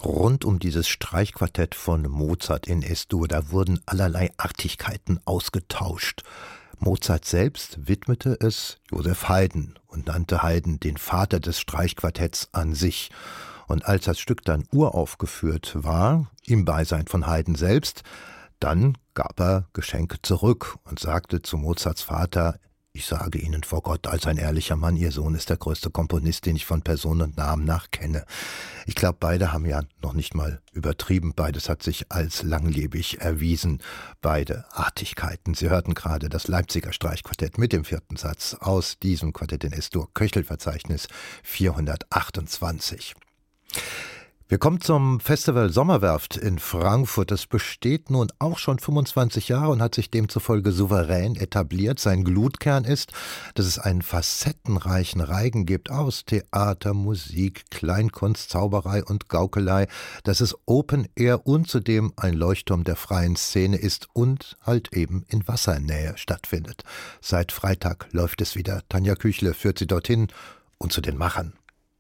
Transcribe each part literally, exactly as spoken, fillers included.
Rund um dieses Streichquartett von Mozart in Es-Dur, da wurden allerlei Artigkeiten ausgetauscht. Mozart selbst widmete es Joseph Haydn und nannte Haydn den Vater des Streichquartetts an sich. Und als das Stück dann uraufgeführt war, im Beisein von Haydn selbst, dann gab er Geschenke zurück und sagte zu Mozarts Vater: Ich sage Ihnen vor Gott als ein ehrlicher Mann, Ihr Sohn ist der größte Komponist, den ich von Person und Namen nach kenne. Ich glaube, beide haben ja noch nicht mal übertrieben. Beides hat sich als langlebig erwiesen. Beide Artigkeiten. Sie hörten gerade das Leipziger Streichquartett mit dem vierten Satz aus diesem Quartett in Es-Dur, Köchelverzeichnis vierhundertachtundzwanzig. Wir kommen zum Festival Sommerwerft in Frankfurt. Das besteht nun auch schon fünfundzwanzig Jahre und hat sich demzufolge souverän etabliert. Sein Glutkern ist, dass es einen facettenreichen Reigen gibt aus Theater, Musik, Kleinkunst, Zauberei und Gaukelei, dass es Open Air und zudem ein Leuchtturm der freien Szene ist und halt eben in Wassernähe stattfindet. Seit Freitag läuft es wieder. Tanja Küchle führt Sie dorthin und zu den Machern.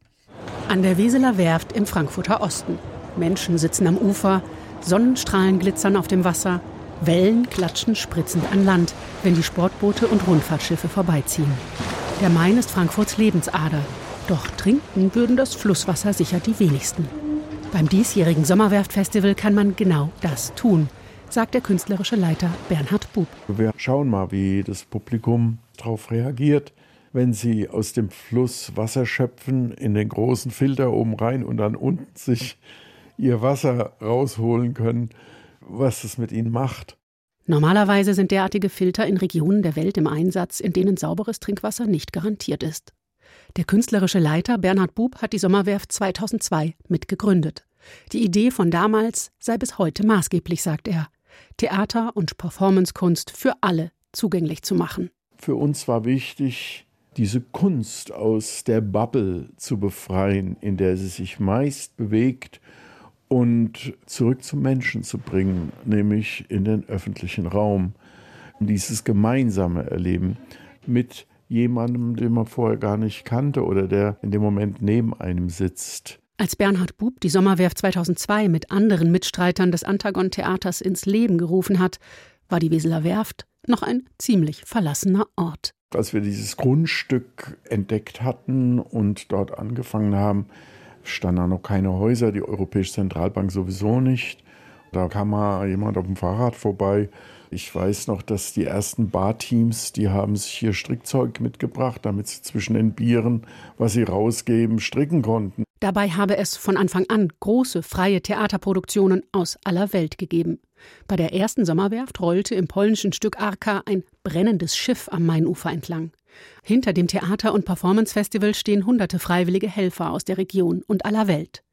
An der Weseler Werft im Frankfurter Osten. Menschen sitzen am Ufer, Sonnenstrahlen glitzern auf dem Wasser, Wellen klatschen spritzend an Land, wenn die Sportboote und Rundfahrtschiffe vorbeiziehen. Der Main ist Frankfurts Lebensader. Doch trinken würden das Flusswasser sicher die wenigsten. Beim diesjährigen Sommerwerft-Festival kann man genau das tun, sagt der künstlerische Leiter Bernhard Bub. Wir schauen mal, wie das Publikum darauf reagiert, wenn sie aus dem Fluss Wasser schöpfen, in den großen Filter oben rein und dann unten sich ihr Wasser rausholen können, was es mit ihnen macht. Normalerweise sind derartige Filter in Regionen der Welt im Einsatz, in denen sauberes Trinkwasser nicht garantiert ist. Der künstlerische Leiter Bernhard Bub hat die Sommerwerft zweitausendzwei mitgegründet. Die Idee von damals sei bis heute maßgeblich, sagt er, Theater- und Performancekunst für alle zugänglich zu machen. Für uns war wichtig, diese Kunst aus der Bubble zu befreien, in der sie sich meist bewegt, und zurück zum Menschen zu bringen, nämlich in den öffentlichen Raum. Dieses gemeinsame Erleben mit jemandem, den man vorher gar nicht kannte oder der in dem Moment neben einem sitzt. Als Bernhard Bub die Sommerwerft zweitausendzwei mit anderen Mitstreitern des Antagon-Theaters ins Leben gerufen hat, war die Weseler Werft noch ein ziemlich verlassener Ort. Als wir dieses Grundstück entdeckt hatten und dort angefangen haben, standen da noch keine Häuser, die Europäische Zentralbank sowieso nicht. Da kam mal jemand auf dem Fahrrad vorbei. Ich weiß noch, dass die ersten Barteams, die haben sich hier Strickzeug mitgebracht, damit sie zwischen den Bieren, was sie rausgeben, stricken konnten. Dabei habe es von Anfang an große freie Theaterproduktionen aus aller Welt gegeben. Bei der ersten Sommerwerft rollte im polnischen Stück Arka ein brennendes Schiff am Mainufer entlang. Hinter dem Theater- und Performance-Festival stehen hunderte freiwillige Helfer aus der Region und aller Welt.